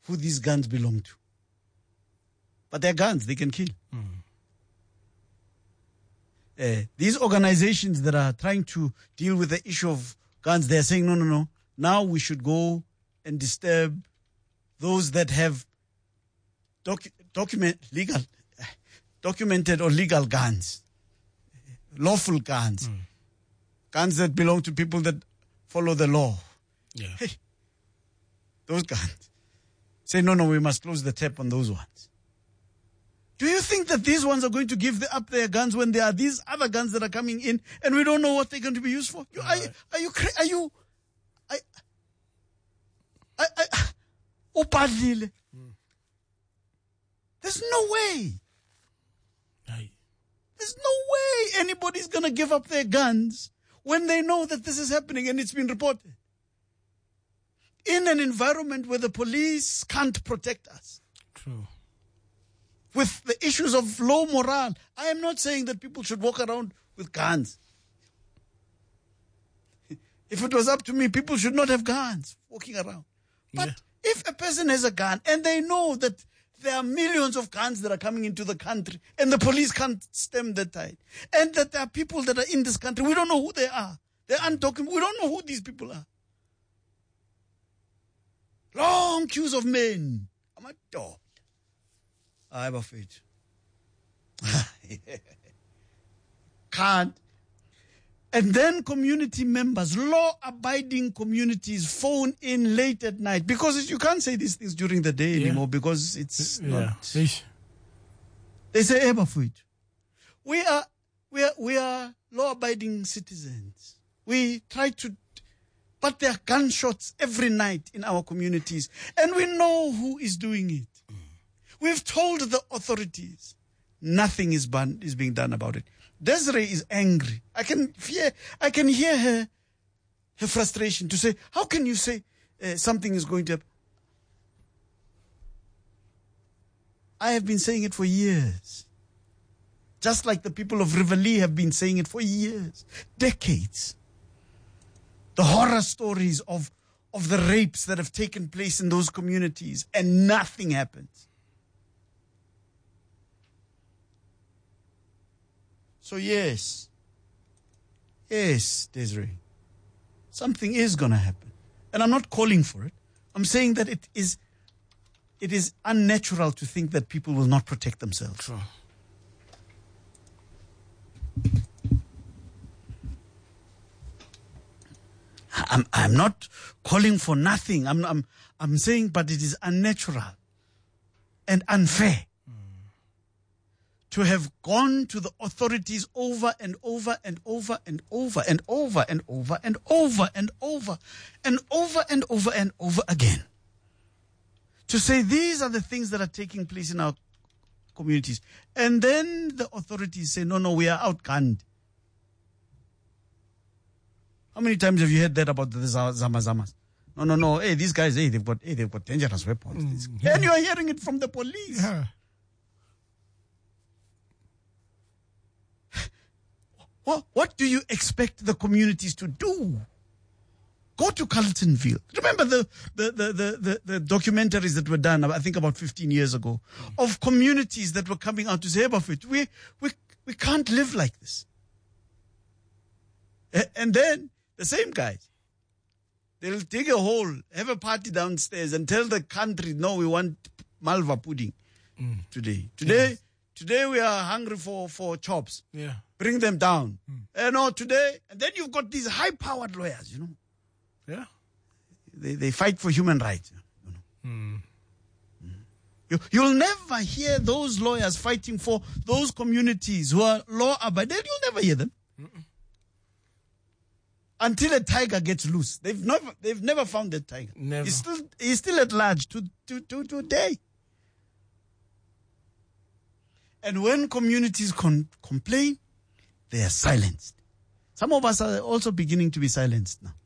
who these guns belong to. But they're guns, they can kill. These organizations that are trying to deal with the issue of guns, they're saying, no. Now we should go and disturb those that have documented or legal guns, lawful guns, guns that belong to people that follow the law. Yeah. Hey, those guns. Say, no, we must close the tap on those ones. Do you think that these ones are going to give up their guns when there are these other guns that are coming in and we don't know what they're going to be used for? There's no way. There's no way anybody's going to give up their guns when they know that this is happening and it's been reported. In an environment where the police can't protect us. True. With the issues of low morale. I am not saying that people should walk around with guns. If it was up to me, people should not have guns walking around. But if a person has a gun and they know that there are millions of guns that are coming into the country and the police can't stem the tide, and that there are people that are in this country, we don't know who they are. They're undocumented. We don't know who these people are. Long queues of men. I'm a dog. I have a faith. Can't. And then community members, law-abiding communities phone in late at night because you can't say these things during the day anymore because it's not. They say Eberfruit. We are law-abiding citizens. We try to, but there are gunshots every night in our communities, and we know who is doing it. We've told the authorities. Nothing is being done about it. Desiree is angry. I can hear her frustration to say, how can you say something is going to happen? I have been saying it for years. Just like the people of Rivoli have been saying it for years, decades. The horror stories of the rapes that have taken place in those communities and nothing happens. So yes, Desiree, something is going to happen. And I'm not calling for it. I'm saying that it is unnatural to think that people will not protect themselves. True. I'm not calling for nothing. I'm saying, but it is unnatural and unfair to have gone to the authorities over and over and over and over and over and over and over and over and over and over and over again. To say these are the things that are taking place in our communities. And then the authorities say, no, we are outgunned. How many times have you heard that about the Zamazamas? No. Hey, these guys, they've got dangerous weapons. And you are hearing it from the police. Yeah. What do you expect the communities to do? Go to Carletonville. Remember the documentaries that were done, I think about 15 years ago, of communities that were coming out to say, we can't live like this. And then the same guys, they'll dig a hole, have a party downstairs and tell the country, no, we want malva pudding today. Today we are hungry for chops. Yeah. Bring them down. Today. And then you've got these high-powered lawyers, Yeah. They fight for human rights. You'll never hear those lawyers fighting for those communities who are law-abiding. You'll never hear them. Until a tiger gets loose. They've never found that tiger. Never. He's still at large to today. And when communities complain, they are silenced. Some of us are also beginning to be silenced now.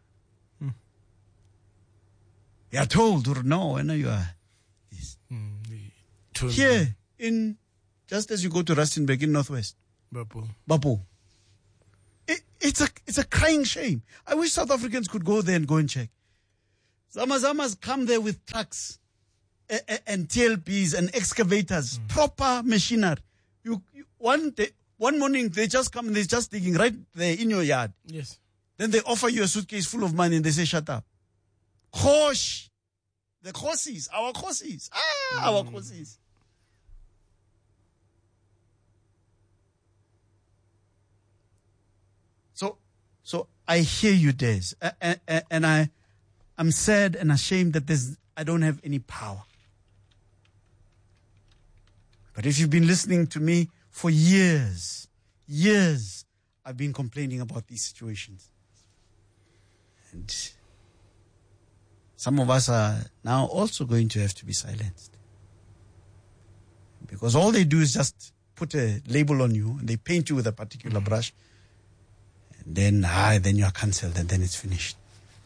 We are told, no, when you are this. Here, just as you go to Rustenburg in Northwest, Bapo. It's a crying shame. I wish South Africans could go there and go and check. Zamazamas come there with trucks and TLPs and excavators, proper machinery. One morning they just come and they're just digging right there in your yard. Yes. Then they offer you a suitcase full of money and they say, shut up. Khosh. The khossis, our khossis. Our khossis. So I hear you, Des, and I'm sad and ashamed that I don't have any power. But if you've been listening to me for years, I've been complaining about these situations. And some of us are now also going to have to be silenced. Because all they do is just put a label on you and they paint you with a particular brush. And then you are cancelled and then it's finished.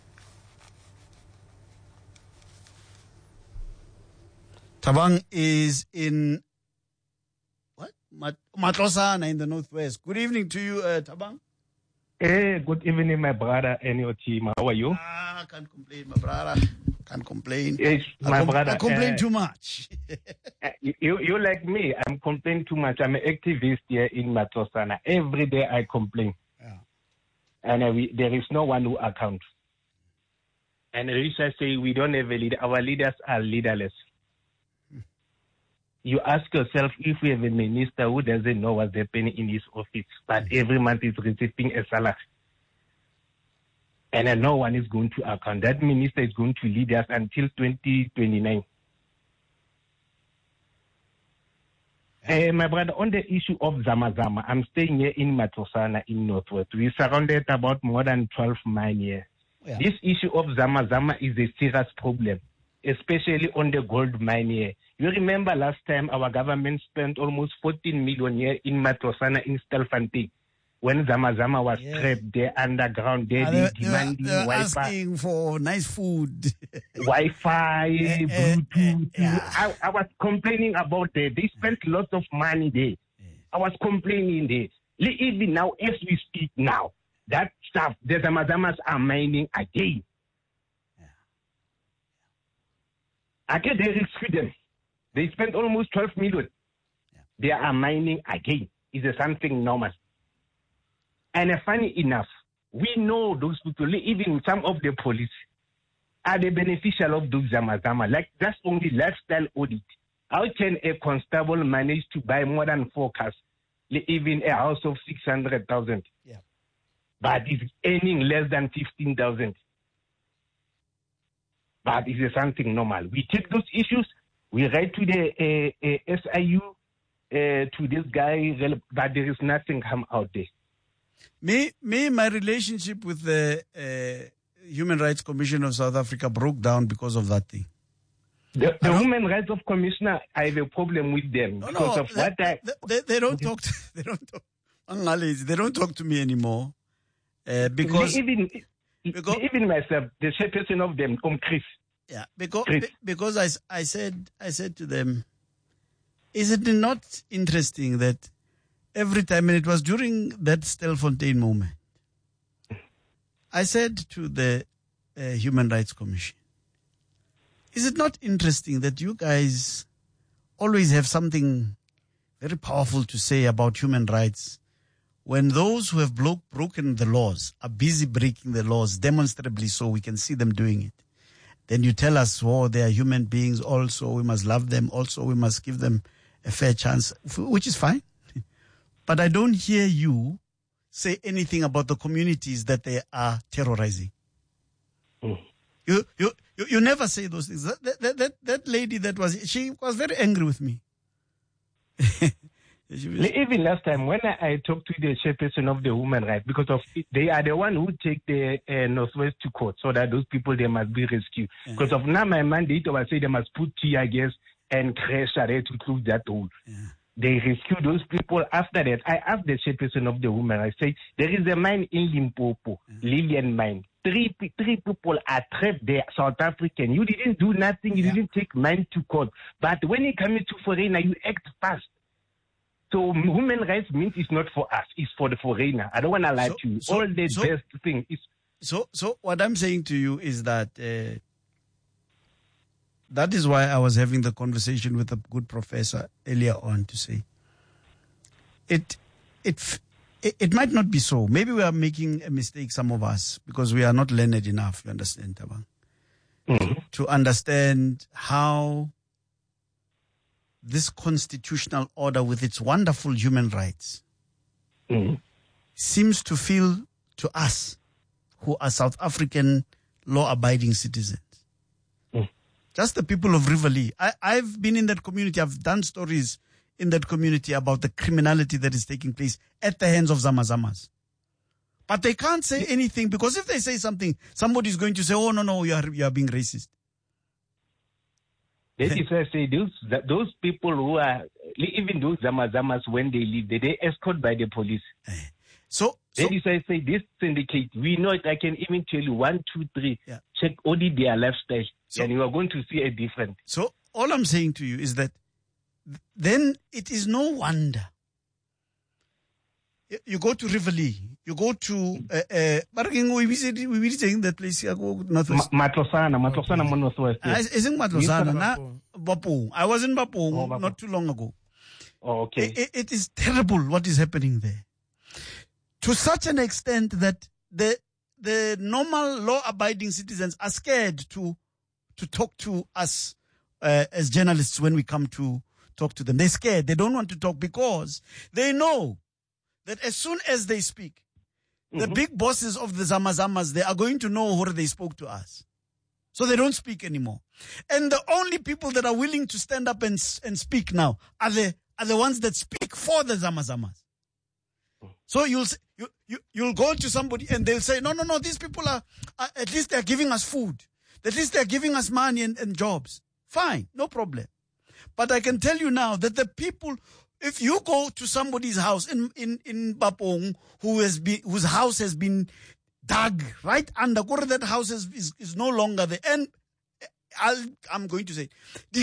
Thabang is in Matlosana in the northwest. Good evening to you, Thabang. Hey, good evening, my brother and your team. How are you? Can't complain, my brother. Can't complain. Yes, my brother. I complain too much. You like me. I'm complaining too much. I'm an activist here in Matlosana. Every day I complain. Yeah. And there is no one who accounts. And Risha say we don't have a leader. Our leaders are leaderless. You ask yourself if we have a minister who doesn't know what's happening in his office, but every month is receiving a salary. And no one is going to account. That minister is going to lead us until 2029. My brother, on the issue of Zamazama, I'm staying here in Matlosana in Northwest. We're surrounded about more than 12 mines here. Yeah. This issue of Zamazama is a serious problem, especially on the gold mine here. You remember last time our government spent almost 14 million here in Matlosana in Stelfontein when Zamazama was trapped there underground. They demanding Wi-Fi. Asking for nice food. Wi-Fi, Bluetooth. I was complaining about that. They spent lots of money there. I was complaining there. Even now, as we speak now, that stuff, the Zamazamas are mining again. Again, they rescue them. They spent almost 12 million. They are mining again. Is something normal. And funny enough, we know those people, even some of the police, are the beneficial of those Zamazama. Like, that's only lifestyle audit. How can a constable manage to buy more than 4 cars, even a house of 600,000? Yeah. But is earning less than 15,000? But it's something normal. We take those issues, we write to the SIU, to this guy, but there is nothing come out there. My relationship with the Human Rights Commission of South Africa broke down because of that thing. The Human Rights of Commissioner, I have a problem with them because of what they don't talk. They don't talk to me anymore because even myself, the chairperson of them, Chris. Yeah, because I said to them, is it not interesting that every time, and it was during that Stelfontein moment, I said to the Human Rights Commission, is it not interesting that you guys always have something very powerful to say about human rights when those who have broken the laws are busy breaking the laws demonstrably so we can see them doing it? Then you tell us, they are human beings also, we must love them also, we must give them a fair chance, which is fine. But I don't hear you say anything about the communities that they are terrorizing. You never say those things. That lady she was very angry with me. Even last time when I talked to the chairperson of the Human Rights, because they are the one who take the Northwest to court, so that those people, they must be rescued. Because of now my mandate, I say they must put tear gas and crash there to close that hole. Yeah. They rescue those people. After that, I asked the chairperson of the Human Rights, I say, there is a mine in Limpopo, Lillian mine. Three people are trapped there, South African. You didn't do nothing. You didn't take mine to court. But when it comes to foreigner, you act fast. So human rights means it's not for us. It's for the foreigner. I don't want to lie to you. All the best thing is... So what I'm saying to you is that that is why I was having the conversation with a good professor earlier on to say, it might not be so. Maybe we are making a mistake, some of us, because we are not learned enough, you understand, Thabang, to understand how this constitutional order with its wonderful human rights seems to feel to us who are South African law-abiding citizens. Just the people of Riverlea. I've been in that community. I've done stories in that community about the criminality that is taking place at the hands of Zamazamas. But they can't say anything, because if they say something, somebody's going to say, oh, no, you are being racist. That is why I say those people who are, even those Zamazamas, when they leave, they escorted by the police. That is why I say this syndicate, we know it. I can even tell you 1, 2, 3, check only their lifestyle, and you are going to see a difference. So all I'm saying to you is that then it is no wonder. You go to Riverlea, you go to, we saying that place, Northwest. Matlosana, Northwest. Isn't Matlosana? Bapong. I was in Bapong not too long ago. Oh, okay. It is terrible what is happening there. To such an extent that the normal law-abiding citizens are scared to talk to us as journalists when we come to talk to them. They're scared. They don't want to talk because they know that as soon as they speak, the big bosses of the Zamazamas, they are going to know where they spoke to us. So they don't speak anymore. And the only people that are willing to stand up and speak now are the ones that speak for the Zamazamas. So you'll go to somebody and they'll say, no, these people are at least they're giving us food. At least they're giving us money and jobs. Fine, no problem. But I can tell you now that the people, if you go to somebody's house in Bapong whose house has been dug right under, that house is no longer there. And I'm going to say, the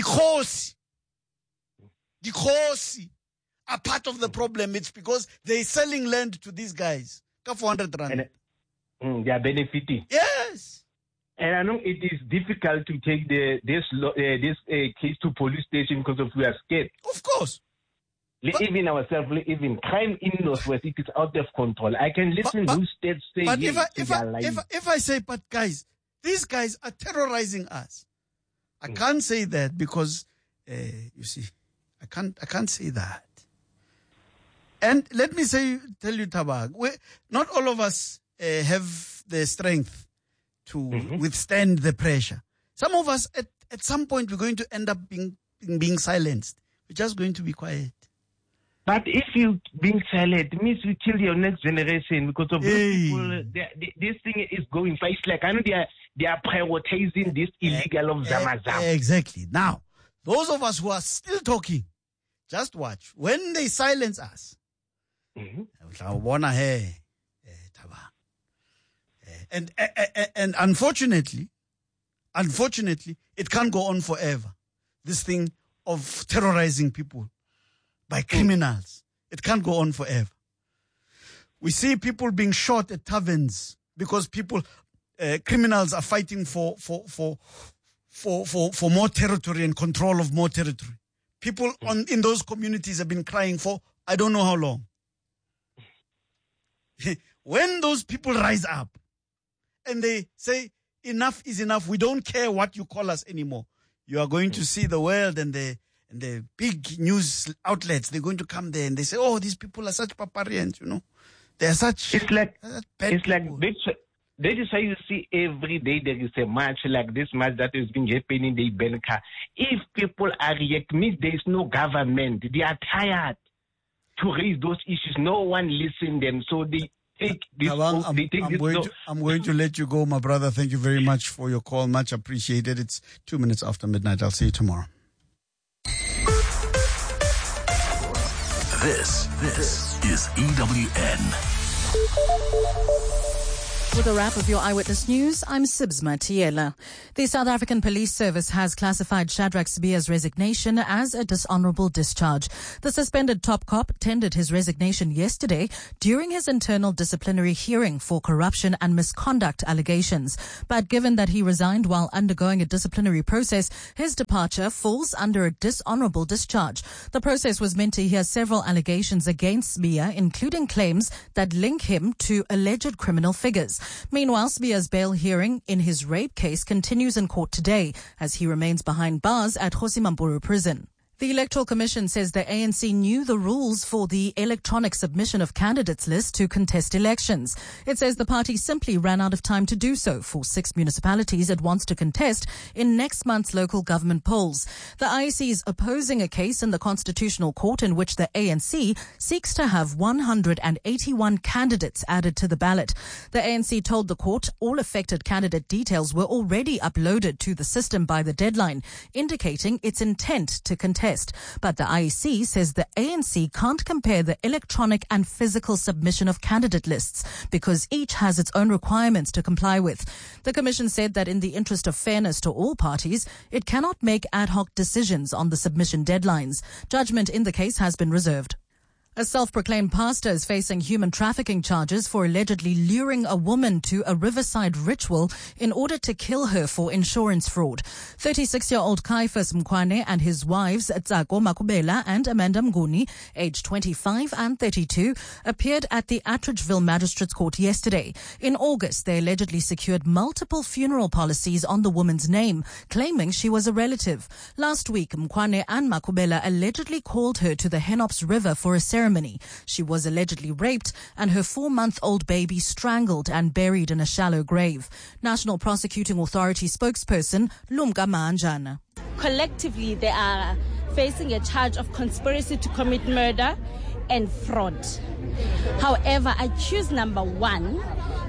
Khosi are part of the problem. It's because they're selling land to these guys. 400 rand. They are benefiting. Yes. And I know it is difficult to take this case to police station because we are scared. Of course. Even ourselves, even crime in Northwest, it is out of control. I can listen to states say, but if I say, but guys, these guys are terrorizing us. I can't say that because, you see, I can't say that. And let me tell you, Thabang, not all of us have the strength to withstand the pressure. Some of us, at some point, we're going to end up being silenced. We're just going to be quiet. But if you being silent, it means we kill your next generation because of those people. This thing is going fast. Like I know they are prioritizing this illegal of Zamazam. Exactly. Now, those of us who are still talking, just watch. When they silence us, and unfortunately, it can't go on forever. This thing of terrorizing people by criminals. It can't go on forever. We see people being shot at taverns because criminals are fighting for more territory and control of more territory. People in those communities have been crying for I don't know how long. When those people rise up and they say enough is enough, we don't care what you call us anymore, you are going to see the world and the big news outlets, they're going to come there and they say, oh, these people are such barbarians, They are such bad people. That is why you see every day there is a march like this march that has been happening in Benka. If people are reacting, there is no government. They are tired to raise those issues. No one listens them. So they take this. I'm going to let you go, my brother. Thank you very much for your call. Much appreciated. It's 2 minutes after midnight. I'll see you tomorrow. This is EWN. With a wrap of your Eyewitness News, I'm Sibsma Tiela. The South African Police Service has classified Shadrack Sibiya's resignation as a dishonorable discharge. The suspended top cop tendered his resignation yesterday during his internal disciplinary hearing for corruption and misconduct allegations. But given that he resigned while undergoing a disciplinary process, his departure falls under a dishonorable discharge. The process was meant to hear several allegations against Sibiya, including claims that link him to alleged criminal figures. Meanwhile, Sibiya's bail hearing in his rape case continues in court today as he remains behind bars at Kgosi Mampuru prison. The Electoral Commission says the ANC knew the rules for the electronic submission of candidates list to contest elections. It says the party simply ran out of time to do so for 6 municipalities it wants to contest in next month's local government polls. The IEC is opposing a case in the Constitutional Court in which the ANC seeks to have 181 candidates added to the ballot. The ANC told the court all affected candidate details were already uploaded to the system by the deadline, indicating its intent to contest. But the IEC says the ANC can't compare the electronic and physical submission of candidate lists because each has its own requirements to comply with. The Commission said that in the interest of fairness to all parties, it cannot make ad hoc decisions on the submission deadlines. Judgment in the case has been reserved. A self-proclaimed pastor is facing human trafficking charges for allegedly luring a woman to a riverside ritual in order to kill her for insurance fraud. 36-year-old Caiphas Mkwane and his wives Tsako Makubela and Amanda Mguni, aged 25 and 32, appeared at the Attridgeville Magistrates Court yesterday. In August, they allegedly secured multiple funeral policies on the woman's name, claiming she was a relative. Last week, Mkwane and Makubela allegedly called her to the Henops River for a ceremony. She was allegedly raped and her 4-month-old baby strangled and buried in a shallow grave. National Prosecuting Authority spokesperson Lumka Mahanjana. Collectively, they are facing a charge of conspiracy to commit murder and fraud. However, accused number 1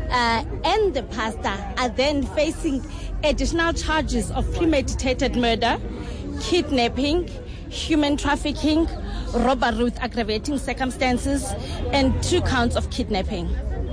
and the pastor are then facing additional charges of premeditated murder, kidnapping, human trafficking, robbery with aggravating circumstances, and 2 counts of kidnapping.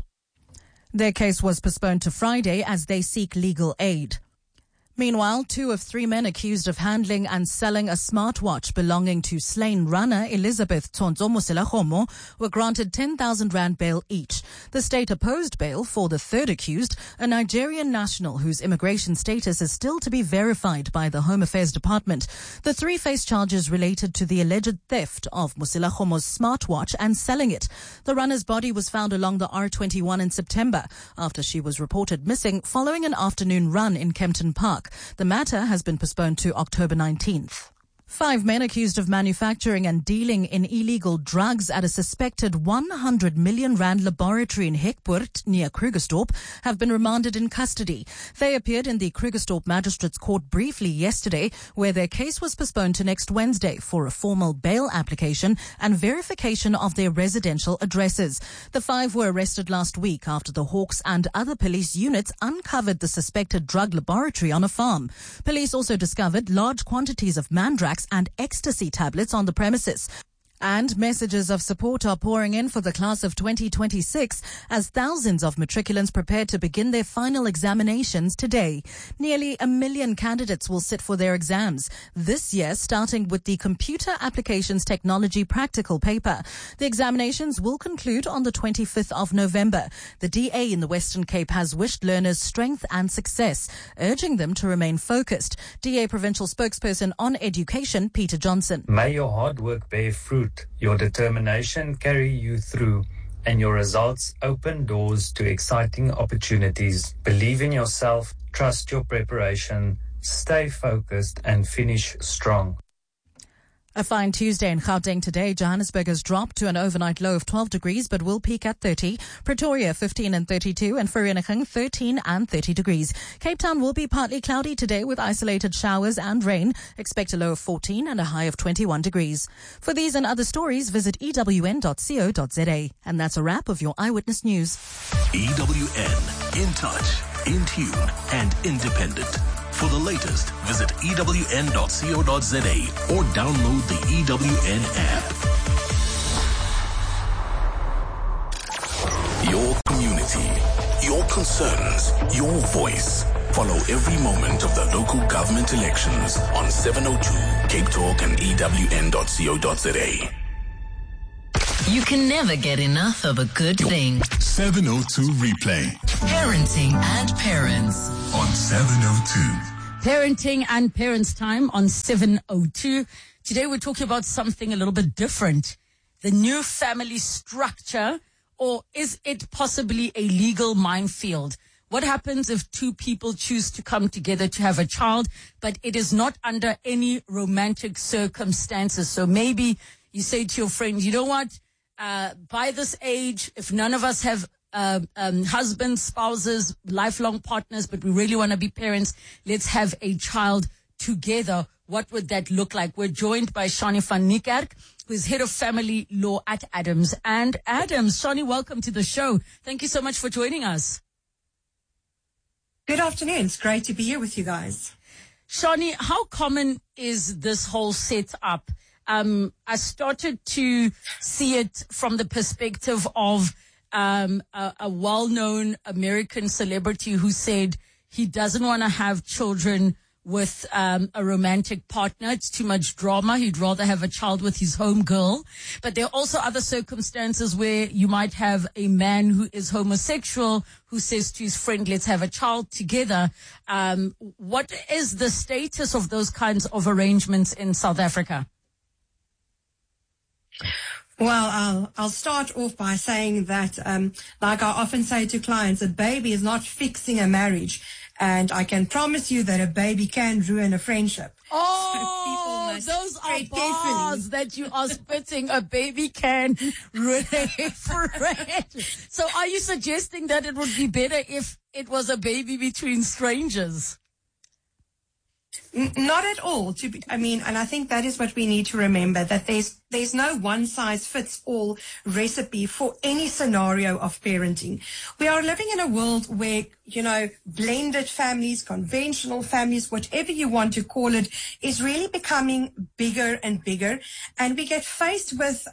Their case was postponed to Friday as they seek legal aid. Meanwhile, 2 of 3 men accused of handling and selling a smartwatch belonging to slain runner Elizabeth Tsonzo Moselakgomo were granted 10,000 rand bail each. The state opposed bail for the third accused, a Nigerian national whose immigration status is still to be verified by the Home Affairs Department. The 3 face charges related to the alleged theft of Moselakgomo's smartwatch and selling it. The runner's body was found along the R21 in September after she was reported missing following an afternoon run in Kempton Park. The matter has been postponed to October 19th. 5 men accused of manufacturing and dealing in illegal drugs at a suspected 100 million rand laboratory in Hekpoort near Krugersdorp have been remanded in custody. They appeared in the Krugersdorp Magistrates Court briefly yesterday, where their case was postponed to next Wednesday for a formal bail application and verification of their residential addresses. The 5 were arrested last week after the Hawks and other police units uncovered the suspected drug laboratory on a farm. Police also discovered large quantities of mandrax and ecstasy tablets on the premises. And messages of support are pouring in for the class of 2026 as thousands of matriculants prepare to begin their final examinations today. Nearly 1 million candidates will sit for their exams this year, starting with the Computer Applications Technology practical paper. The examinations will conclude on the 25th of November. The DA in the Western Cape has wished learners strength and success, urging them to remain focused. DA Provincial Spokesperson on Education, Peter Johnson. May your hard work bear fruit. Your determination carry you through, and your results open doors to exciting opportunities. Believe in yourself, trust your preparation, stay focused, and finish strong. A fine Tuesday in Gauteng today. Johannesburg has dropped to an overnight low of 12 degrees but will peak at 30. Pretoria 15 and 32 and Vereeniging 13 and 30 degrees. Cape Town will be partly cloudy today with isolated showers and rain. Expect a low of 14 and a high of 21 degrees. For these and other stories, visit ewn.co.za. And that's a wrap of your Eyewitness News. EWN, in touch, in tune and independent. For the latest, visit ewn.co.za or download the EWN app. Your community, your concerns, your voice. Follow every moment of the local government elections on 702 Cape Talk and EWN.co.za. You can never get enough of a good thing. 702 Replay. Parenting and Parents On 702. Parenting and Parents time on 702. Today we're talking about something a little bit different. The new family structure, or is it possibly a legal minefield? What happens if two people choose to come together to have a child, but it is not under any romantic circumstances? So maybe you say to your friend, you know what, by this age, if none of us have husbands, spouses, lifelong partners, but we really want to be parents, let's have a child together. What would that look like? We're joined by Shani van Niekerk, who is head of family law at Adams and Adams. Shani, welcome to the show. Thank you so much for joining us. Good afternoon. It's great to be here with you guys. Shani, how common is this whole setup? I started to see it from the perspective of a well-known American celebrity who said he doesn't want to have children with a romantic partner. It's too much drama. He'd rather have a child with his home girl. But there are also other circumstances where you might have a man who is homosexual who says to his friend, let's have a child together. What is the status of those kinds of arrangements in South Africa? Well, I'll start off by saying that, like I often say to clients, a baby is not fixing a marriage. And I can promise you that a baby can ruin a friendship. Oh, so those are bars that you are spitting. A baby can ruin a friend. So are you suggesting that it would be better if it was a baby between strangers? Not at all. And I think that is what we need to remember, that there's no one size fits all recipe for any scenario of parenting. We are living in a world where, blended families, conventional families, whatever you want to call it, is really becoming bigger and bigger. And we get faced with,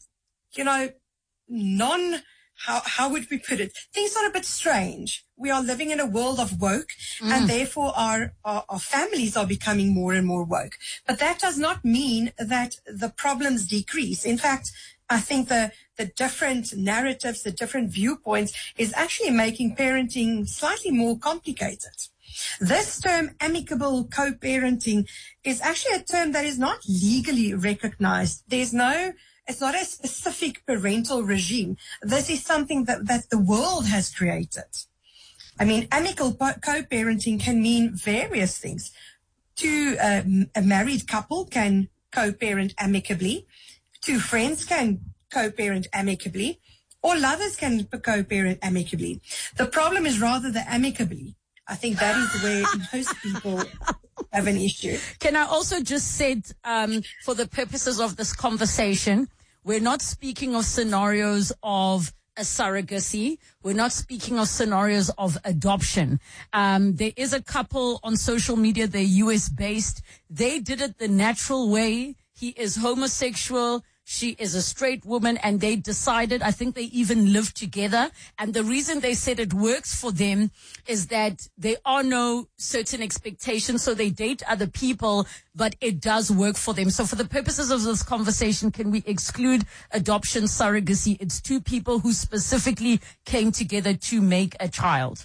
how would we put it? Things are a bit strange. We are living in a world of woke, and therefore our families are becoming more and more woke. But that does not mean that the problems decrease. In fact, I think the different narratives, the different viewpoints is actually making parenting slightly more complicated. This term, amicable co-parenting, is actually a term that is not legally recognized. It's not a specific parental regime. This is something that the world has created. Amicable co-parenting can mean various things. A married couple can co-parent amicably. Two friends can co-parent amicably. Or lovers can co-parent amicably. The problem is rather the amicably. I think that is where most people have an issue. Can I also just say, for the purposes of this conversation, we're not speaking of scenarios of a surrogacy. We're not speaking of scenarios of adoption. There is a couple on social media, they're US based. They did it the natural way. He is homosexual. She is a straight woman, and they decided, I think they even live together. And the reason they said it works for them is that there are no certain expectations, so they date other people, but it does work for them. So for the purposes of this conversation, can we exclude adoption, surrogacy? It's two people who specifically came together to make a child.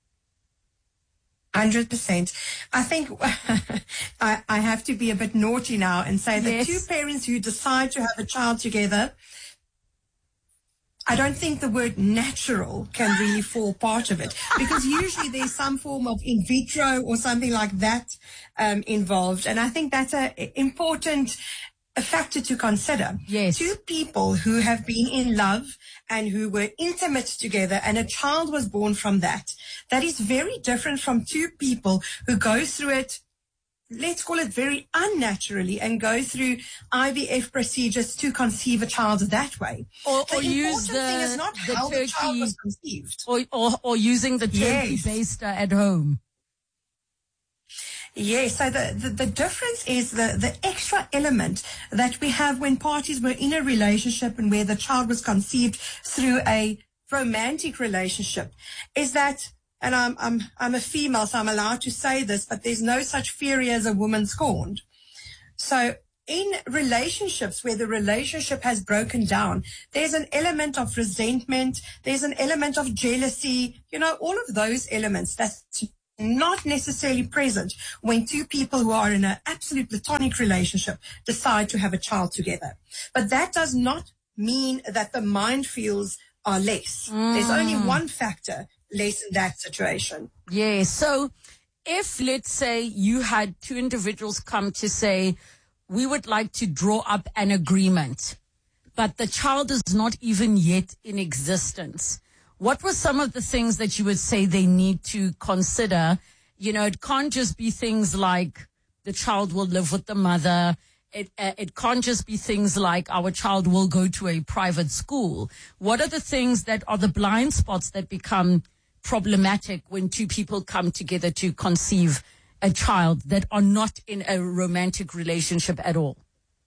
100%. I think I have to be a bit naughty now and say that two parents who decide to have a child together, I don't think the word natural can really fall part of it, because usually there's some form of in vitro or something like that involved. And I think that's an important factor to consider. Yes. Two people who have been in love and who were intimate together and a child was born from that. That is very different from two people who go through it, let's call it very unnaturally, and go through IVF procedures to conceive a child that way. Or use the thing is not how the child was conceived. Or using the turkey baster at home. Yes, so the difference is the extra element that we have when parties were in a relationship and where the child was conceived through a romantic relationship is that, and I'm a female, so I'm allowed to say this, but there's no such fury as a woman scorned. So in relationships where the relationship has broken down, there's an element of resentment, there's an element of jealousy, all of those elements that's not necessarily present when two people who are in an absolute platonic relationship decide to have a child together. But that does not mean that the minefields are less. There's only one factor less in that situation. Yeah. So if, let's say, you had two individuals come to say, we would like to draw up an agreement, but the child is not even yet in existence, what were some of the things that you would say they need to consider? It can't just be things like the child will live with the mother. It can't just be things like our child will go to a private school. What are the things that are the blind spots that become problematic when two people come together to conceive a child that are not in a romantic relationship at all?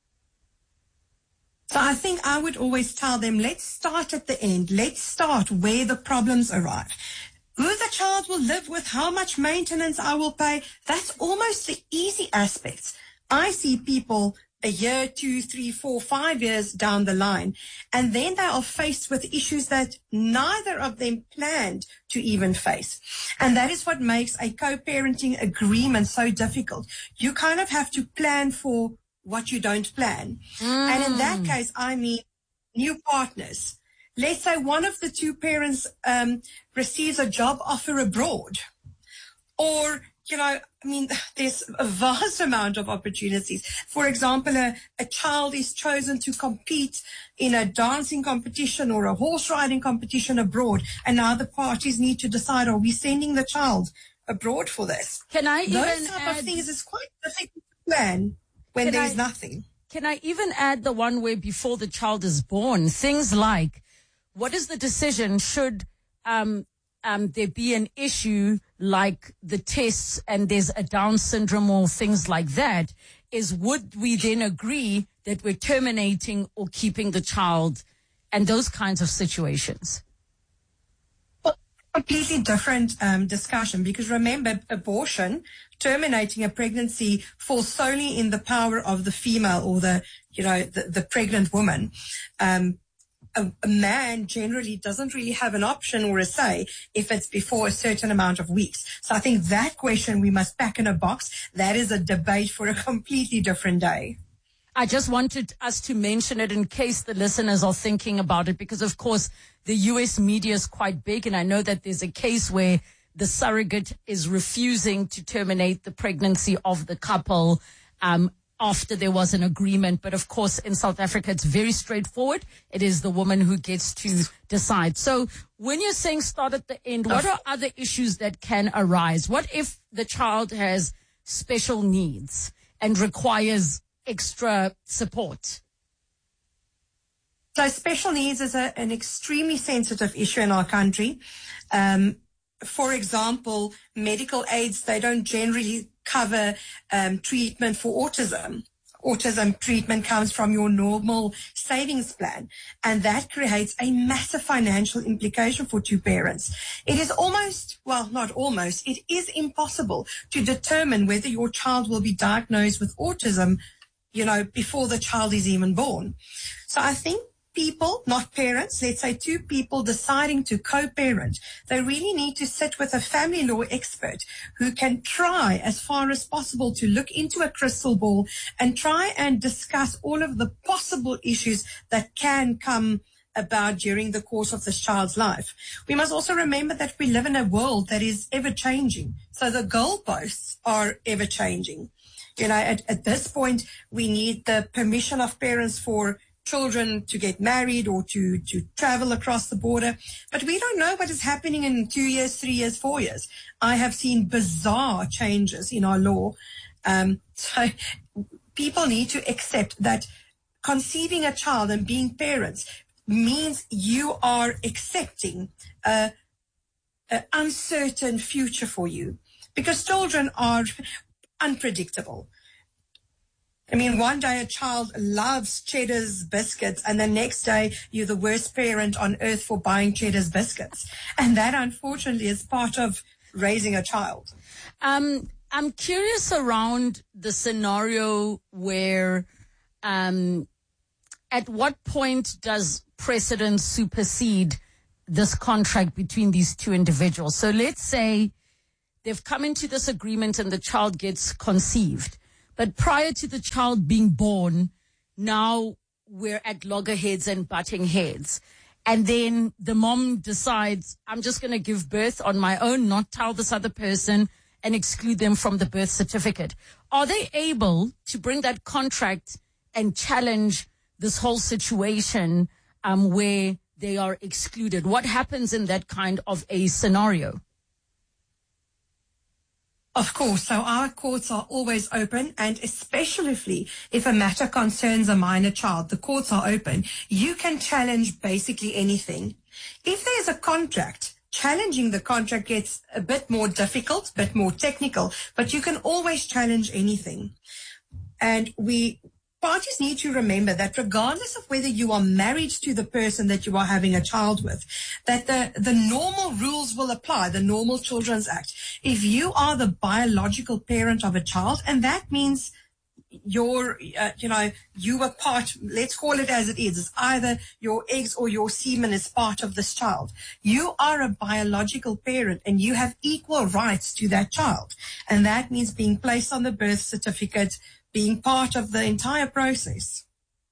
So I think I would always tell them, let's start at the end. Let's start where the problems arrive. Who the child will live with, how much maintenance I will pay, that's almost the easy aspects. I see people a year, 2, 3, 4, 5 years down the line, and then they are faced with issues that neither of them planned to even face. And that is what makes a co-parenting agreement so difficult. You kind of have to plan for what you don't plan. And in that case, I mean new partners. Let's say one of the two parents receives a job offer abroad, or there's a vast amount of opportunities. For example, a child is chosen to compete in a dancing competition or a horse riding competition abroad, and now the parties need to decide, are we sending the child abroad for this? Those type of things is quite difficult to plan when there's nothing. Can I even add the one where before the child is born, things like, what is the decision? Should there be an issue like the tests and there's a Down syndrome or things like that, would we then agree that we're terminating or keeping the child, and those kinds of situations? Well, completely different discussion, because remember, abortion, terminating a pregnancy, falls solely in the power of the female or the pregnant woman. A man generally doesn't really have an option or a say if it's before a certain amount of weeks. So I think that question we must pack in a box. That is a debate for a completely different day. I just wanted us to mention it in case the listeners are thinking about it, because of course the US media is quite big, and I know that there's a case where the surrogate is refusing to terminate the pregnancy of the couple after there was an agreement. But of course, in South Africa, it's very straightforward. It is the woman who gets to decide. So when you're saying start at the end, what are other issues that can arise? What if the child has special needs and requires extra support? So special needs is an extremely sensitive issue in our country. For example, medical aids, they don't generally cover treatment for autism. Autism treatment comes from your normal savings plan, and that creates a massive financial implication for two parents. It is it is impossible to determine whether your child will be diagnosed with autism, before the child is even born. So I think people, not parents, let's say two people deciding to co-parent, they really need to sit with a family law expert who can try as far as possible to look into a crystal ball and try and discuss all of the possible issues that can come about during the course of this child's life. We must also remember that we live in a world that is ever changing. So the goalposts are ever changing. At this point, we need the permission of parents for children to get married or to travel across the border. But we don't know what is happening in 2 years, 3 years, 4 years. I have seen bizarre changes in our law. So people need to accept that conceiving a child and being parents means you are accepting an uncertain future for you, because children are unpredictable. I mean, one day a child loves Cheddar's biscuits, and the next day you're the worst parent on earth for buying Cheddar's biscuits. And that, unfortunately, is part of raising a child. I'm curious around the scenario where, at what point does precedent supersede this contract between these two individuals? So let's say they've come into this agreement and the child gets conceived. But prior to the child being born, now we're at loggerheads and butting heads. And then the mom decides, I'm just going to give birth on my own, not tell this other person, and exclude them from the birth certificate. Are they able to bring that contract and challenge this whole situation where they are excluded? What happens in that kind of a scenario? Of course. So our courts are always open, and especially if a matter concerns a minor child, the courts are open. You can challenge basically anything. If there's a contract, challenging the contract gets a bit more difficult, a bit more technical, but you can always challenge anything. And parties need to remember that regardless of whether you are married to the person that you are having a child with, that the normal rules will apply, the normal Children's Act. If you are the biological parent of a child, and that means you were part, let's call it as it is, it's either your eggs or your semen is part of this child. You are a biological parent and you have equal rights to that child. And that means being placed on the birth certificate, being part of the entire process.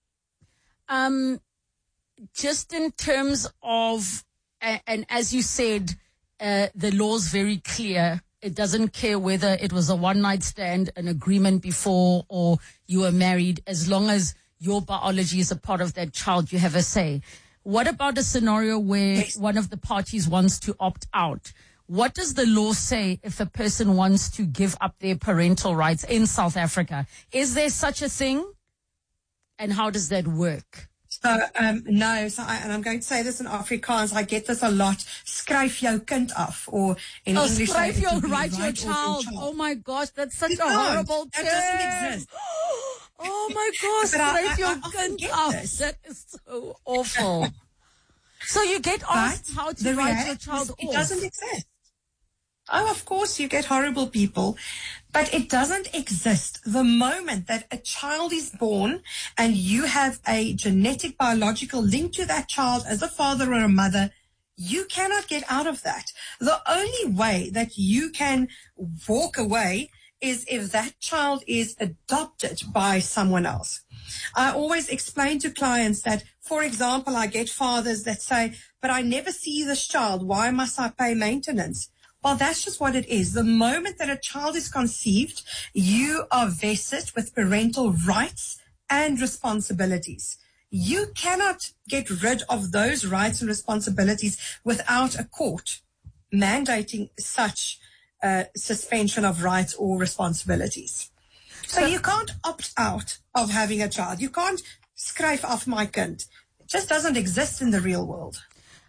Just in terms of, and as you said, the law's very clear. It doesn't care whether it was a one-night stand, an agreement before, or you were married. As long as your biology is a part of that child, you have a say. What about a scenario where one of the parties wants to opt out? What does the law say if a person wants to give up their parental rights in South Africa? Is there such a thing? And how does that work? So, no. So and I'm going to say this in Afrikaans. I get this a lot. Skryf jou kind af. Or in English, skryf jou write your child. Oh my gosh, that's such a horrible term. That doesn't exist. Oh my gosh, skryf jou kind af. That is so awful. So you get asked how to write your child off. It doesn't exist. Oh, of course, you get horrible people, but it doesn't exist. The moment that a child is born and you have a genetic biological link to that child as a father or a mother, you cannot get out of that. The only way that you can walk away is if that child is adopted by someone else. I always explain to clients that, for example, I get fathers that say, but I never see this child. Why must I pay maintenance? Well, that's just what it is. The moment that a child is conceived, you are vested with parental rights and responsibilities. You cannot get rid of those rights and responsibilities without a court mandating such suspension of rights or responsibilities. So you can't opt out of having a child. You can't skryf af my kind. It just doesn't exist in the real world.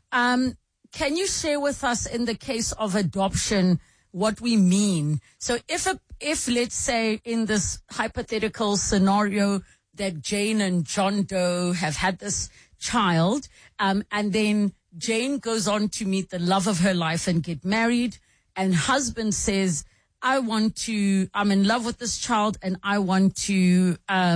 Can you share with us, in the case of adoption, what we mean? So if let's say in this hypothetical scenario that Jane and John Doe have had this child, and then Jane goes on to meet the love of her life and get married, and husband says, I'm in love with this child and I want to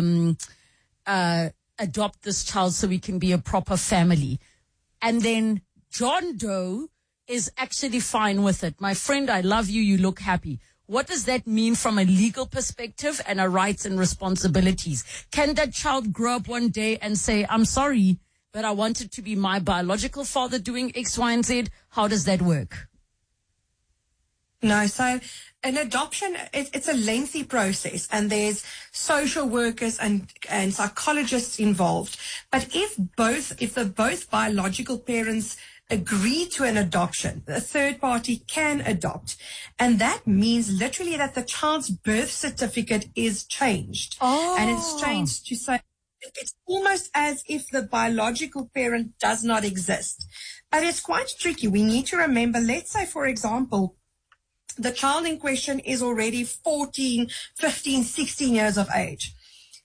adopt this child so we can be a proper family. And then John Doe is actually fine with it. My friend, I love you. You look happy. What does that mean from a legal perspective and a rights and responsibilities? Can that child grow up one day and say, I'm sorry, but I wanted to be my biological father doing X, Y, and Z? How does that work? No, so an adoption, it's a lengthy process, and there's social workers and psychologists involved. But if the both biological parents agree to an adoption, the third party can adopt. And that means literally that the child's birth certificate is changed. Oh. And it's changed to say, it's almost as if the biological parent does not exist. But it's quite tricky. We need to remember, let's say, for example, the child in question is already 14, 15, 16 years of age.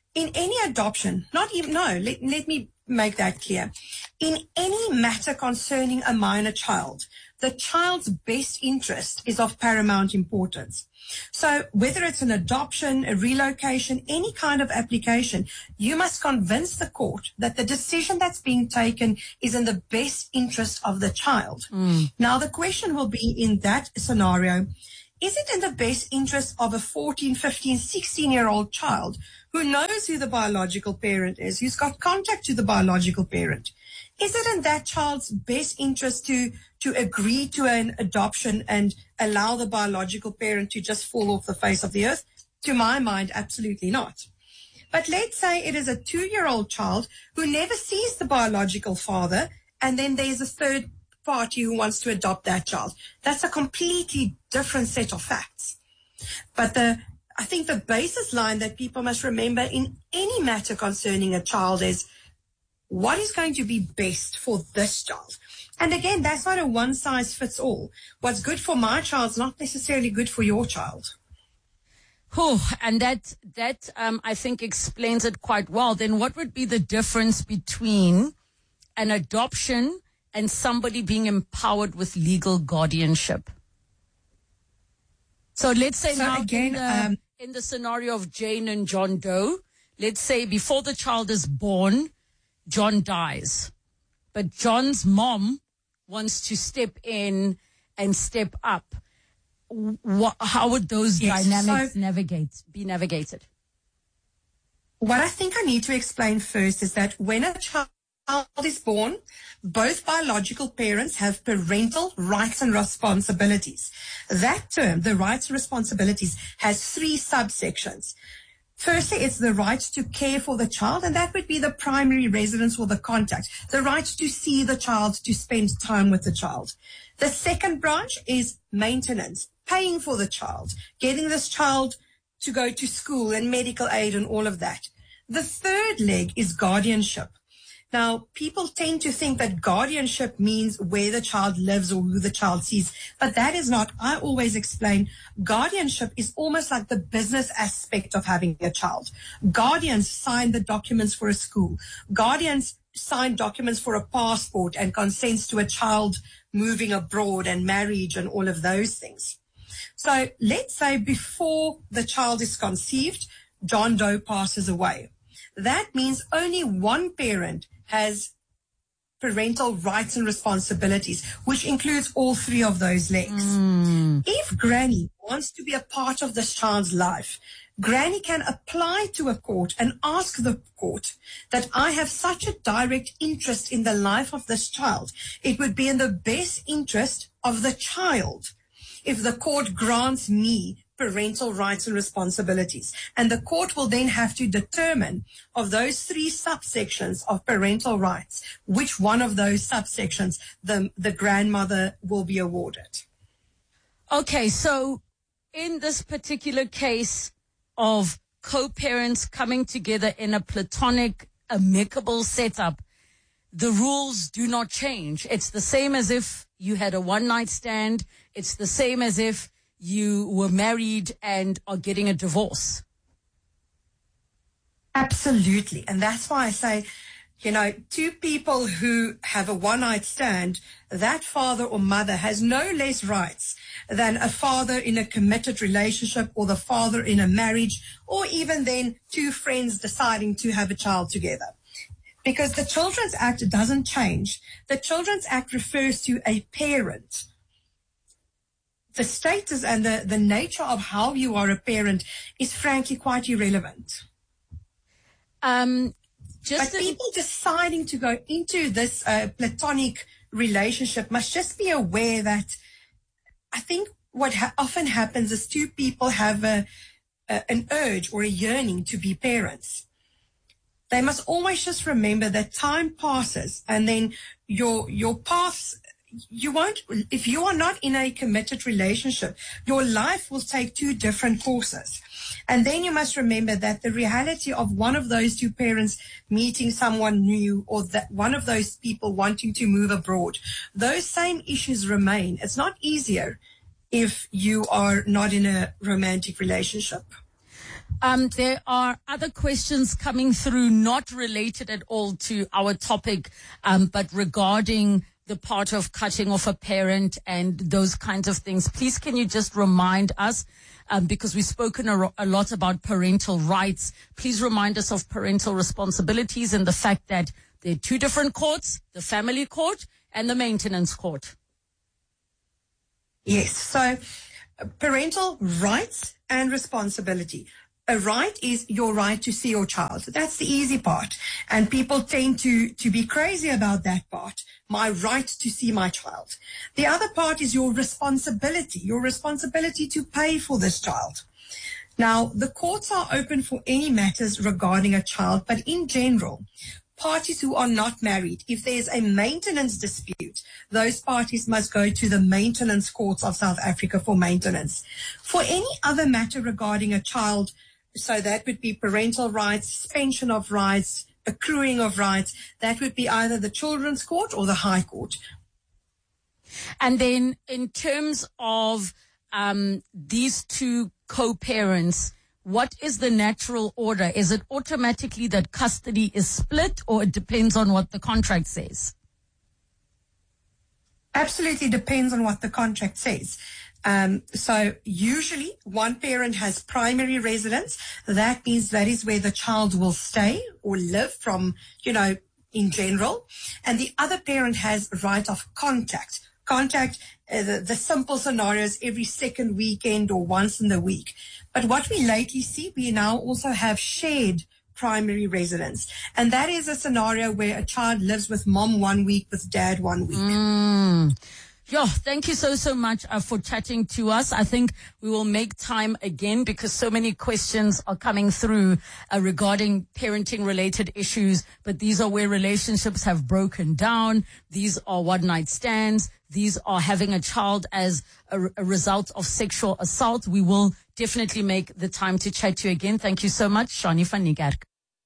in any adoption, let me make that clear. In any matter concerning a minor child, the child's best interest is of paramount importance. So whether it's an adoption, a relocation, any kind of application, you must convince the court that the decision that's being taken is in the best interest of the child. Now, the question will be in that scenario, is it in the best interest of a 14, 15, 16-year-old child who knows who the biological parent is, who's got contact to the biological parent? Is it in that child's best interest to agree to an adoption and allow the biological parent to just fall off the face of the earth? To my mind, absolutely not. But let's say it is a 2-year-old child who never sees the biological father, and then there's a third party who wants to adopt that child. That's a completely different set of facts. But I think the basis line that people must remember in any matter concerning a child is, what is going to be best for this child? And again, that's not a one-size-fits-all. What's good for my child is not necessarily good for your child. And that I think explains it quite well. Then what would be the difference between an adoption and somebody being empowered with legal guardianship? So let's say in the scenario of Jane and John Doe, let's say before the child is born, John dies, but John's mom wants to step in and step up. How would those dynamics be navigated? What I think I need to explain first is that when a child is born, both biological parents have parental rights and responsibilities. That term, the rights and responsibilities, has 3 subsections. Firstly, it's the right to care for the child, and that would be the primary residence or the contact. The right to see the child, to spend time with the child. The second branch is maintenance, paying for the child, getting this child to go to school and medical aid and all of that. The third leg is guardianship. Now, people tend to think that guardianship means where the child lives or who the child sees, but that is not. I always explain guardianship is almost like the business aspect of having a child. Guardians sign the documents for a school. Guardians sign documents for a passport and consents to a child moving abroad and marriage and all of those things. So let's say before the child is conceived, John Doe passes away. That means only one parent has parental rights and responsibilities, which includes all 3 of those legs. If Granny wants to be a part of this child's life, Granny can apply to a court and ask the court that I have such a direct interest in the life of this child. It would be in the best interest of the child if the court grants me parental rights and responsibilities. And the court will then have to determine of those 3 subsections of parental rights, which one of those subsections the grandmother will be awarded. Okay, so in this particular case of co-parents coming together in a platonic, amicable setup, the rules do not change. It's the same as if you had a one-night stand. It's the same as if you were married and are getting a divorce. Absolutely. And that's why I say, 2 people who have a one-night stand, that father or mother has no less rights than a father in a committed relationship or the father in a marriage, or even then 2 friends deciding to have a child together. Because the Children's Act doesn't change. The Children's Act refers to a parent. The status and the nature of how you are a parent is frankly quite irrelevant. But people deciding to go into this platonic relationship must just be aware that I think what often happens is 2 people have an urge or a yearning to be parents. They must always just remember that time passes, and then your paths, you won't, if you are not in a committed relationship, your life will take 2 different courses. And then you must remember that the reality of one of those 2 parents meeting someone new, or that one of those people wanting to move abroad, those same issues remain. It's not easier if you are not in a romantic relationship. There are other questions coming through, not related at all to our topic, but regarding the part of cutting off a parent and those kinds of things. Please, can you just remind us, because we've spoken a lot about parental rights, please remind us of parental responsibilities and the fact that there are two different courts, the family court and the maintenance court. Yes, so parental rights and responsibility. A right is your right to see your child. That's the easy part. And people tend to be crazy about that part. My right to see my child. The other part is your responsibility to pay for this child. Now, the courts are open for any matters regarding a child, but in general, parties who are not married, if there's a maintenance dispute, those parties must go to the maintenance courts of South Africa for maintenance. For any other matter regarding a child, so that would be parental rights, suspension of rights, accruing of rights, that would be either the Children's Court or the High Court. And then in terms of these two co-parents, what is the natural order? Is it automatically that custody is split, or it depends on what the contract says? Absolutely depends on what the contract says. So usually one parent has primary residence. That means that is where the child will stay or live from, in general. And the other parent has right of contact. The simple scenarios every second weekend or once in the week. But what we lately see, we now also have shared primary residence. And that is a scenario where a child lives with mom 1 week, with dad 1 week. Thank you so much for chatting to us. I think we will make time again because so many questions are coming through regarding parenting related issues. But these are where relationships have broken down. These are one night stands. These are having a child as a result of sexual assault. We will definitely make the time to chat to you again. Thank you so much, Shani van Niekerk.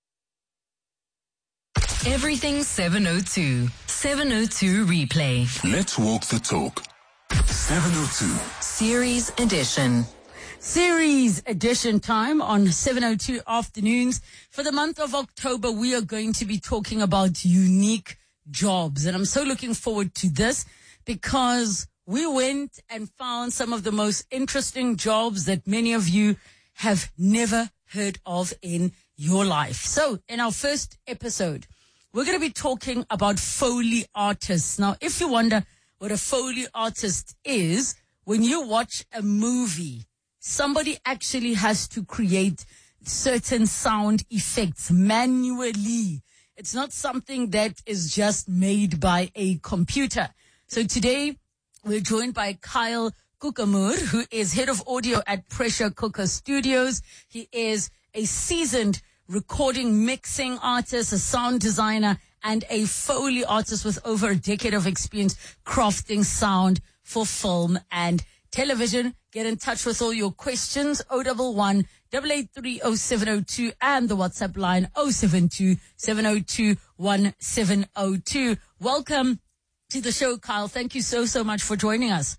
Everything 702. 702 replay. Let's walk the talk. 702. Series edition. Series edition time on 702 afternoons. For the month of October, we are going to be talking about unique jobs. And I'm so looking forward to this because we went and found some of the most interesting jobs that many of you have never heard of in your life. So in our first episode, we're going to be talking about Foley artists. Now, if you wonder what a Foley artist is, when you watch a movie, somebody actually has to create certain sound effects manually. It's not something that is just made by a computer. So today, we're joined by Kyle Kukamur, who is head of audio at Pressure Cooker Studios. He is a seasoned recording mixing artist, a sound designer, and a Foley artist with over a decade of experience crafting sound for film and television. Get in touch with all your questions, 011 883 0702 and the WhatsApp line 072 702 1702. Welcome to the show, Kyle. Thank you so much for joining us.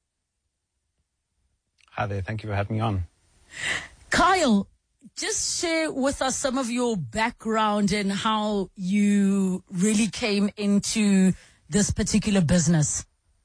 Hi there. Thank you for having me on. Kyle, just share with us some of your background and how you really came into this particular business.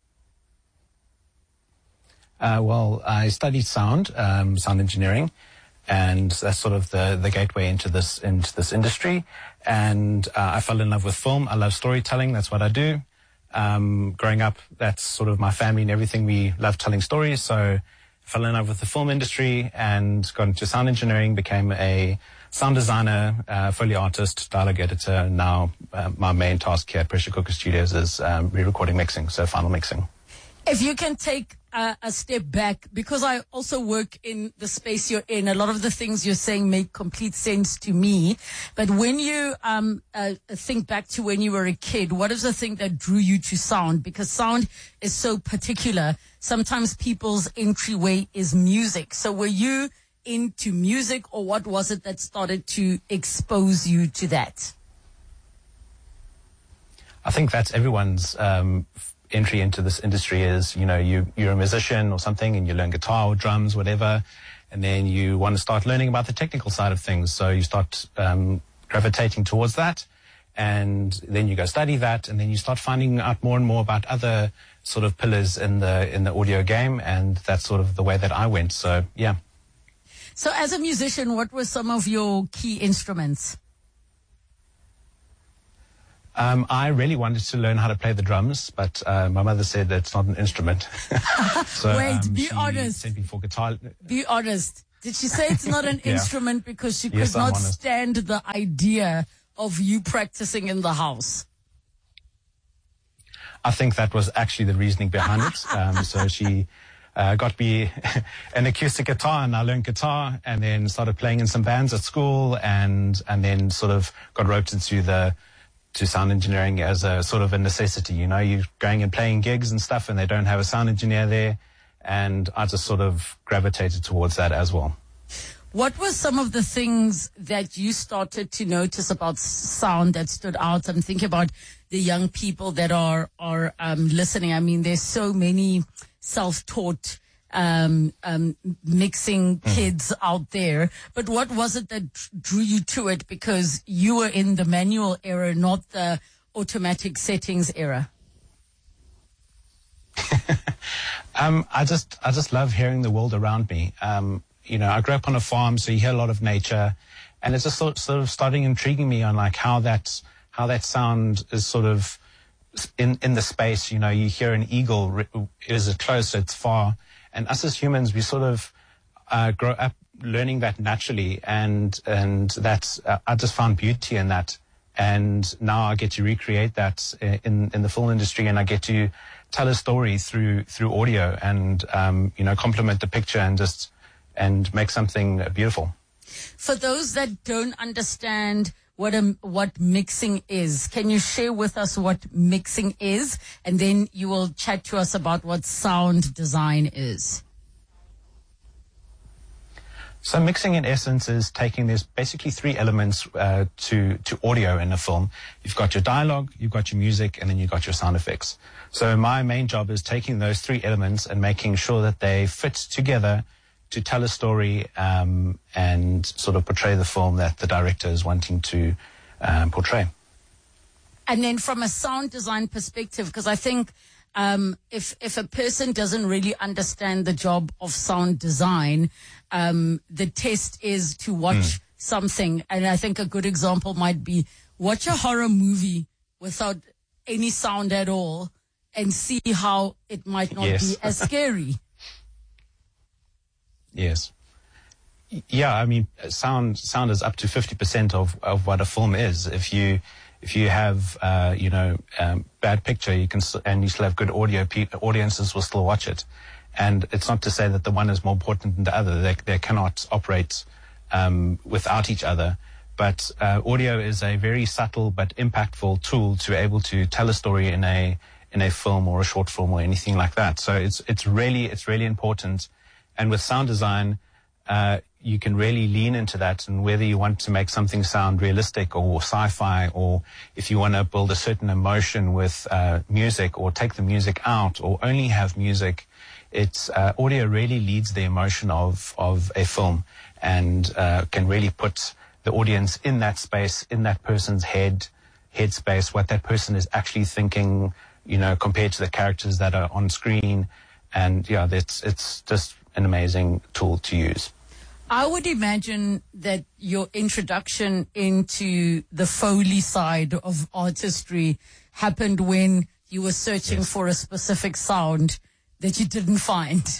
Well, I studied sound engineering, and that's sort of the gateway into this industry. And I fell in love with film. I love storytelling. That's what I do. Growing up, that's sort of my family and everything. We love telling stories. So I fell in love with the film industry and got into sound engineering, became a sound designer, Foley artist, dialogue editor. Now my main task here at Pressure Cooker Studios is re-recording mixing, so final mixing. If you can take a step back, because I also work in the space you're in, a lot of the things you're saying make complete sense to me. But when you think back to when you were a kid, what is the thing that drew you to sound? Because sound is so particular. Sometimes people's entryway is music. So were you into music, or what was it that started to expose you to that? I think that's everyone's entry into this industry is, you're a musician or something and you learn guitar or drums, whatever. and then you want to start learning about the technical side of things. So you start gravitating towards that, and then you go study that, and then you start finding out more and more about other sort of pillars in the audio game, and that's sort of the way that I went. So yeah. So as a musician, what were some of your key instruments? I really wanted to learn how to play the drums, but my mother said that it's not an instrument. So, Wait, be honest. Sent me for guitar. Be honest. Did she say it's not an Yeah. instrument because she could Yes, I'm not honest. stand the idea of you practicing in the house? I think that was actually the reasoning behind it. So she got me an acoustic guitar, and I learned guitar, and then started playing in some bands at school, and then sort of got roped into sound engineering as a sort of a necessity. You know, you're going and playing gigs and stuff, and they don't have a sound engineer there, and I just sort of gravitated towards that as well. What were some of the things that you started to notice about sound that stood out? I'm thinking about the young people that are listening. I mean, there's so many self-taught mixing kids out there. But what was it that drew you to it? Because you were in the manual era, not the automatic settings era. I just love hearing the world around me. You know, I grew up on a farm, so you hear a lot of nature, and it's just sort of starting intriguing me on like how that sound is sort of in the space. You know, you hear an eagle. Is it close? It's far. And us as humans, we sort of grow up learning that naturally, and that's I just found beauty in that. And now I get to recreate that in the film industry, and I get to tell a story through audio, and you know, complement the picture and make something beautiful. For those that don't understand what mixing is, can you share with us what mixing is, and then you will chat to us about what sound design is? So mixing, in essence, is there's basically three elements to audio in a film. You've got your dialogue, you've got your music, and then you've got your sound effects. So my main job is taking those three elements and making sure that they fit together to tell a story and sort of portray the film that the director is wanting to portray. And then from a sound design perspective, because I think if a person doesn't really understand the job of sound design, the test is to watch something. And I think a good example might be watch a horror movie without any sound at all and see how it might not be as scary. Yes. Yeah, I mean, sound is up to 50% of what a film is. If you have bad picture, and you still have good audio, audiences will still watch it. And it's not to say that the one is more important than the other. They cannot operate without each other. But audio is a very subtle but impactful tool to be able to tell a story in a film or a short film or anything like that. So it's really important. And with sound design, you can really lean into that, and whether you want to make something sound realistic or sci-fi, or if you want to build a certain emotion with music, or take the music out, or only have music, it's audio really leads the emotion of a film, and can really put the audience in that space, in that person's head space, what that person is actually thinking, you know, compared to the characters that are on screen. And yeah, it's just an amazing tool to use. I would imagine that your introduction into the Foley side of artistry happened when you were searching for a specific sound that you didn't find.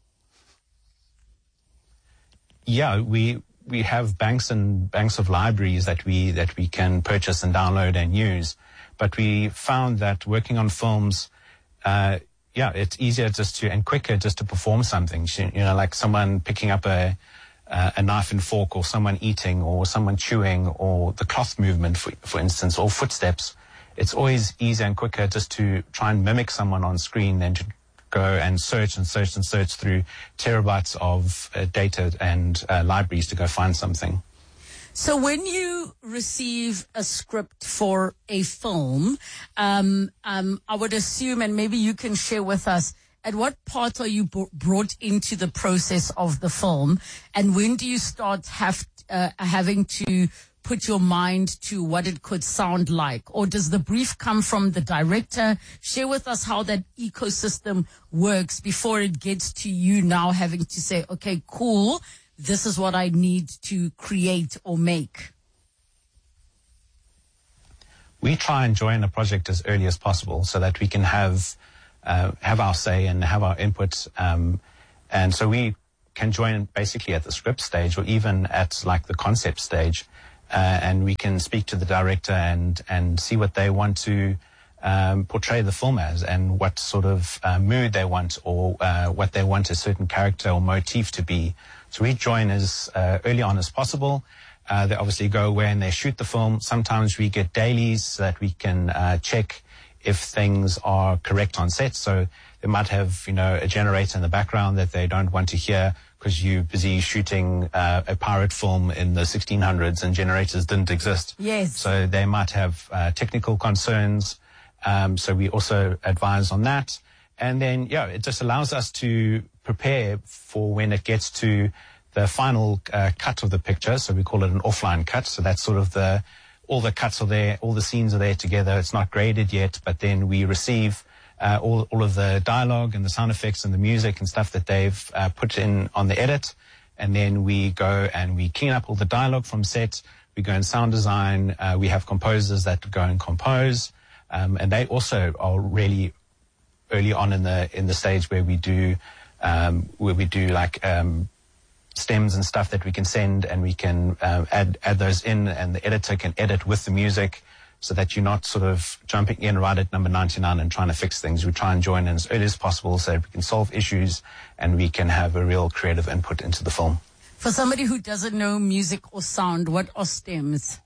Yeah, we have banks and banks of libraries that we can purchase and download and use. But we found that working on films, it's easier and quicker just to perform something. You know, like someone picking up a knife and fork, or someone eating, or someone chewing, or the cloth movement, for instance, or footsteps. It's always easier and quicker just to try and mimic someone on screen than to go and search through terabytes of data and libraries to go find something. So when you receive a script for a film, I would assume, and maybe you can share with us, At what part are you brought into the process of the film, and when do you start having to put your mind to what it could sound like? Or does the brief come from the director? Share with us how that ecosystem works before it gets to you now having to say, okay, cool, this is what I need to create or make. We try and join a project as early as possible so that we can have our say and have our input. And so we can join basically at the script stage or even at like the concept stage. And we can speak to the director and see what they want to portray the film as and what sort of mood they want or what they want a certain character or motif to be. So we join as early on as possible. They obviously go away and they shoot the film. Sometimes we get dailies so that we can check if things are correct on set. So they might have, a generator in the background that they don't want to hear because you're busy shooting a pirate film in the 1600s and generators didn't exist. Yes. So they might have technical concerns. So we also advise on that. And then, it just allows us to prepare for when it gets to the final cut of the picture. So we call it an offline cut. So that's sort of all the cuts are there, all the scenes are there together. It's not graded yet, but then we receive all of the dialogue and the sound effects and the music and stuff that they've put in on the edit. And then we go and we clean up all the dialogue from set. We go in sound design. We have composers that go and compose. And they also are really early on in the stage where we do like stems and stuff that we can send, and we can add those in, and the editor can edit with the music so that you're not sort of jumping in right at number 99 and trying to fix things. We try and join in as early as possible so that we can solve issues and we can have a real creative input into the film. For somebody who doesn't know music or sound, what are stems?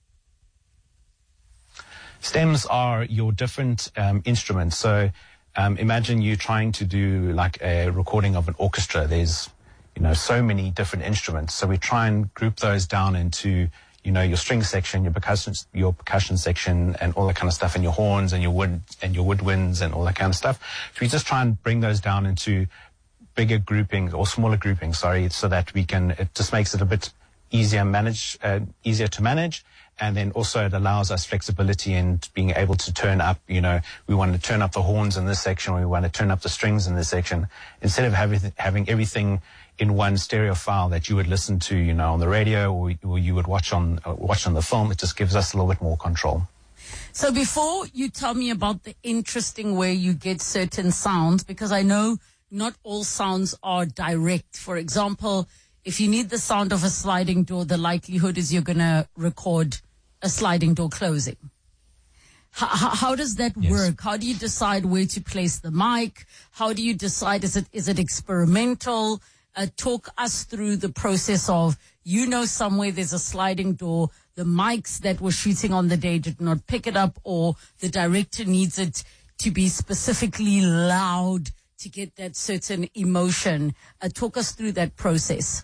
Stems are your different instruments. So imagine you trying to do like a recording of an orchestra. There's so many different instruments. So we try and group those down into, your string section, your percussion section, and all that kind of stuff, and your horns and your woodwinds and all that kind of stuff. So we just try and bring those down into bigger groupings or smaller groupings, so that it just makes it a bit easier to manage. And then also it allows us flexibility in being able to turn up, we want to turn up the horns in this section, or we want to turn up the strings in this section, instead of having everything in one stereo file that you would listen to, on the radio or you would watch on the film. It just gives us a little bit more control. So before you tell me about the interesting way you get certain sounds, because I know not all sounds are direct. For example, if you need the sound of a sliding door, the likelihood is you're going to record a sliding door closing. How does that work? How do you decide where to place the mic? How do you decide, is it experimental? Talk us through the process of, somewhere there's a sliding door, the mics that were shooting on the day did not pick it up, or the director needs it to be specifically loud to get that certain emotion. Talk us through that process.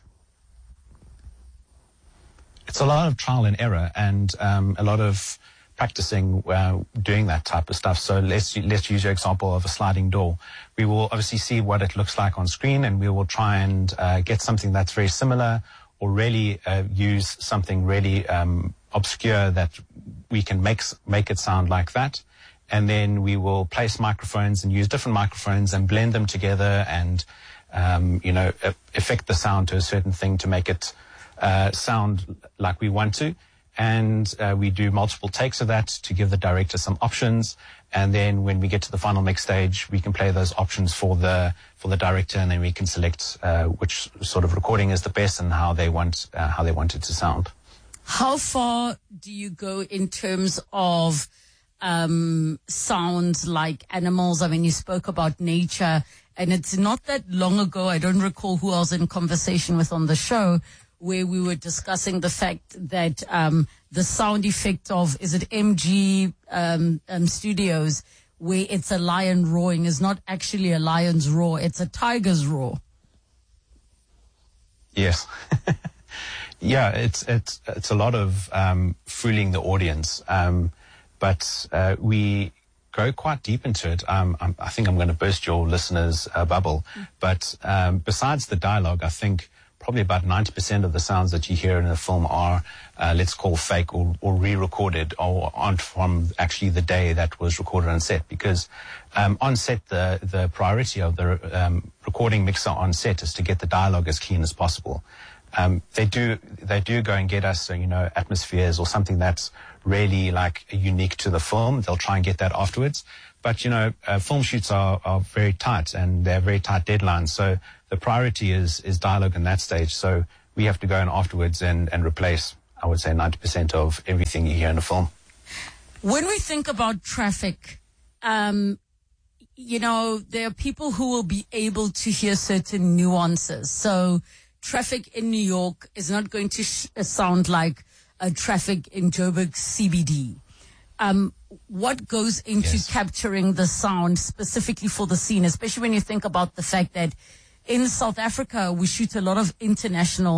It's a lot of trial and error and a lot of practicing doing that type of stuff. So let's use your example of a sliding door. We will obviously see what it looks like on screen, and we will try and get something that's very similar, or really use something really obscure that we can make it sound like that. And then we will place microphones and use different microphones and blend them together and affect the sound to a certain thing to make it sound like we want to. And we do multiple takes of that to give the director some options. And then when we get to the final mix stage, we can play those options for the director, and then we can select which sort of recording is the best and how they want it to sound. How far do you go in terms of sounds like animals? I mean, you spoke about nature, and it's not that long ago, I don't recall who I was in conversation with on the show, where we were discussing the fact that the sound effect of, is it MG Studios, where it's a lion roaring, is not actually a lion's roar, it's a tiger's roar. Yes. Yeah, it's a lot of fooling the audience. But we go quite deep into it. I think I'm going to burst your listeners' bubble. But besides the dialogue, I think probably about 90% of the sounds that you hear in the film are, let's call fake or re-recorded or aren't from actually the day that was recorded on set. Because on set, the priority of the recording mixer on set is to get the dialogue as clean as possible. They do go and get us, atmospheres or something that's really like unique to the film. They'll try and get that afterwards. But, film shoots are very tight and they're very tight deadlines. So the priority is dialogue in that stage. So we have to go in afterwards and replace, I would say, 90% of everything you hear in a film. When we think about traffic, there are people who will be able to hear certain nuances. So traffic in New York is not going to sound like traffic in Joburg CBD. What goes into capturing the sound specifically for the scene, especially when you think about the fact that in South Africa, we shoot a lot of international